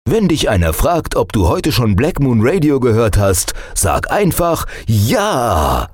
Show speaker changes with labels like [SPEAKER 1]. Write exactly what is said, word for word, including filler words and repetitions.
[SPEAKER 1] Wenn dich einer fragt, ob du heute schon Black Moon Radio gehört hast, sag einfach ja.